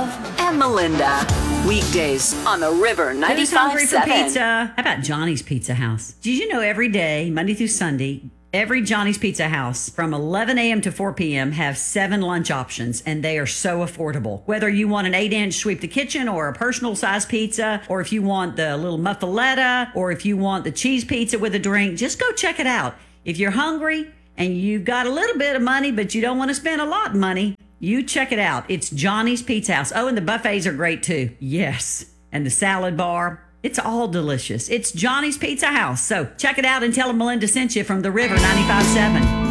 and Melinda. Weekdays on the River Who's hungry for 95.7. pizza? How about Johnny's Pizza House? Did you know every day, Monday through Sunday, every Johnny's Pizza House from 11 a.m. to 4 p.m. have 7 lunch options, and they are so affordable. Whether you want an 8-inch sweep the kitchen or a personal size pizza, or if you want the little muffaletta, or if you want the cheese pizza with a drink, just go check it out. If you're hungry and you've got a little bit of money, but you don't want to spend a lot of money, you check it out. It's Johnny's Pizza House. Oh, and the buffets are great too. Yes. And the salad bar. It's all delicious. It's Johnny's Pizza House. So check it out and tell them Melinda sent you from the River 95.7.